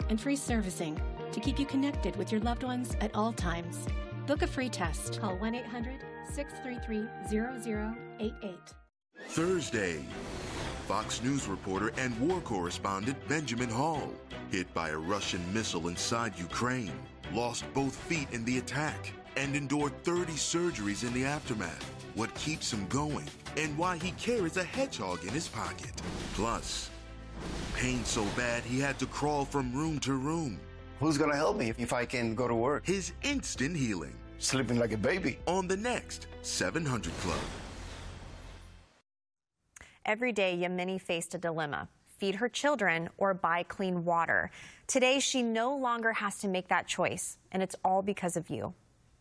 and free servicing to keep you connected with your loved ones at all times. Book a free test. Call 1-800-633-0088. Thursday, Fox News reporter and war correspondent Benjamin Hall, hit by a Russian missile inside Ukraine, lost both feet in the attack, and endured 30 surgeries in the aftermath. What keeps him going, and why he carries a hedgehog in his pocket. Plus, pain so bad he had to crawl from room to room. Who's gonna help me if I can go to work? His instant healing. Sleeping like a baby. On the next 700 Club. Every day, Yamini faced a dilemma: feed her children or buy clean water. Today, she no longer has to make that choice, and it's all because of you.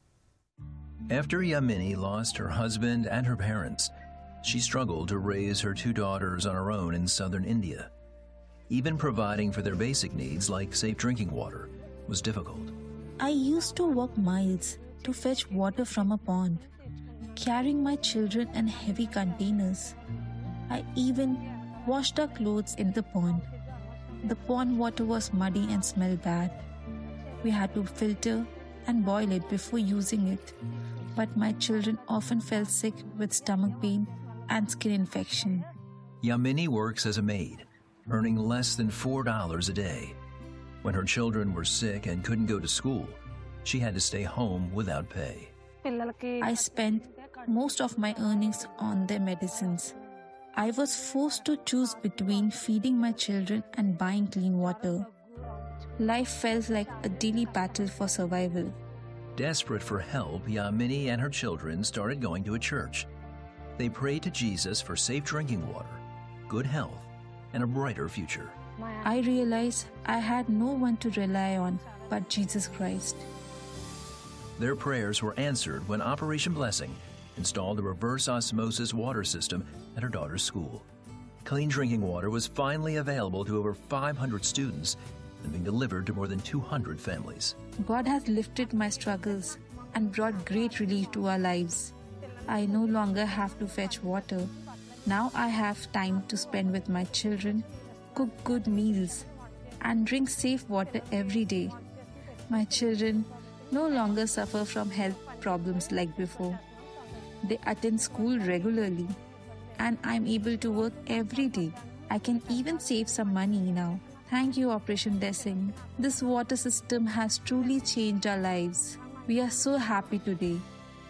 After Yamini lost her husband and her parents, she struggled to raise her two daughters on her own in southern India. Even providing for their basic needs like safe drinking water was difficult. I used to walk miles to fetch water from a pond, carrying my children in heavy containers. I even washed our clothes in the pond. The pond water was muddy and smelled bad. We had to filter and boil it before using it. But my children often fell sick with stomach pain and skin infection. Yamini works as a maid, earning less than $4 a day. When her children were sick and couldn't go to school, she had to stay home without pay. I spent most of my earnings on their medicines. I was forced to choose between feeding my children and buying clean water. Life felt like a daily battle for survival. Desperate for help, Yamini and her children started going to a church. They prayed to Jesus for safe drinking water, good health, and a brighter future. I realized I had no one to rely on but Jesus Christ. Their prayers were answered when Operation Blessing installed a reverse osmosis water system at her daughter's school. Clean drinking water was finally available to over 500 students and being delivered to more than 200 families. God has lifted my struggles and brought great relief to our lives. I no longer have to fetch water. Now I have time to spend with my children, cook good meals, and drink safe water every day. My children no longer suffer from health problems like before. They attend school regularly, and I'm able to work every day. I can even save some money now. Thank you, Operation Blessing. This water system has truly changed our lives. We are so happy today.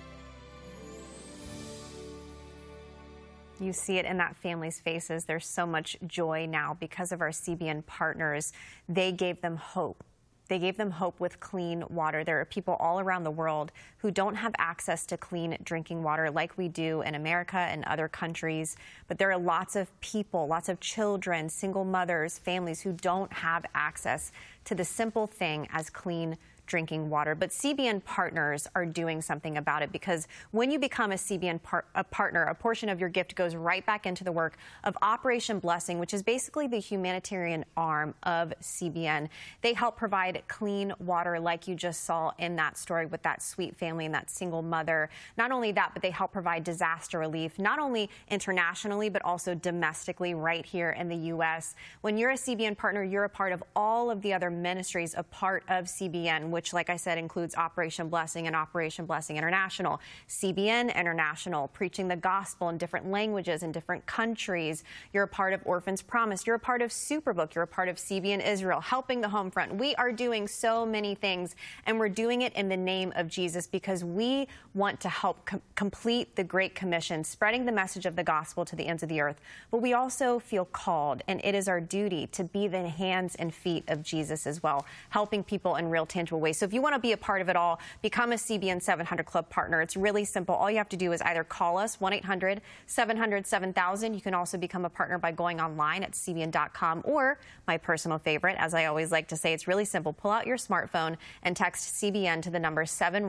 You see it in that family's faces. There's so much joy now because of our CBN partners. They gave them hope. They gave them hope with clean water. There are people all around the world who don't have access to clean drinking water like we do in America and other countries. But there are lots of people, lots of children, single mothers, families who don't have access to the simple thing as clean drinking water. But CBN partners are doing something about it, because when you become a CBN partner, a portion of your gift goes right back into the work of Operation Blessing, which is basically the humanitarian arm of CBN. They help provide clean water like you just saw in that story with that sweet family and that single mother. Not only that, but they help provide disaster relief, not only internationally, but also domestically right here in the U.S. When you're a CBN partner, you're a part of all of the other ministries a part of CBN, which, like I said, includes Operation Blessing and Operation Blessing International. CBN International, preaching the gospel in different languages in different countries. You're a part of Orphans Promise. You're a part of Superbook. You're a part of CBN Israel, helping the home front. We are doing so many things, and we're doing it in the name of Jesus because we want to help complete the Great Commission, spreading the message of the gospel to the ends of the earth. But we also feel called, and it is our duty to be the hands and feet of Jesus as well, helping people in real, tangible ways. So if you want to be a part of it all, become a CBN 700 Club partner. It's really simple. All you have to do is either call us, 1-800-700-7000. You can also become a partner by going online at cbn.com, or my personal favorite, as I always like to say, it's really simple. Pull out your smartphone and text CBN to the number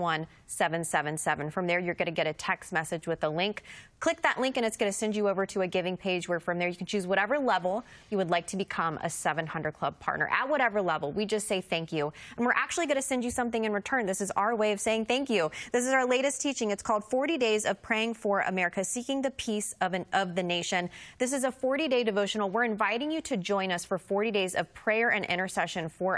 71777. From there, you're going to get a text message with a link. Click that link and it's going to send you over to a giving page where from there you can choose whatever level you would like to become a 700 Club partner. At whatever level, we just say thank you. And we're actually going to send you something in return. This is our way of saying thank you. This is our latest teaching. It's called 40 Days of Praying for America, Seeking the Peace of the Nation. This is a 40-day devotional. We're inviting you to join us for 40 days of prayer and intercession for